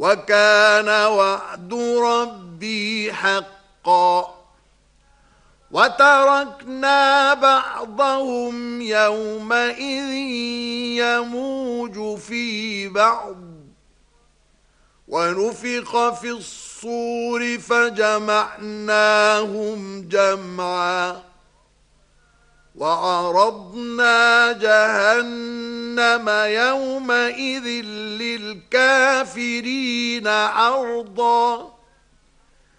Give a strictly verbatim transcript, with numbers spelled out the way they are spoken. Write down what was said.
وكان وعد ربي حقا وتركنا بعضهم يومئذ يموج في بعض ونفخ في الصور فجمعناهم جمعا وعرضنا جهنم يومئذ للكافرين عرضا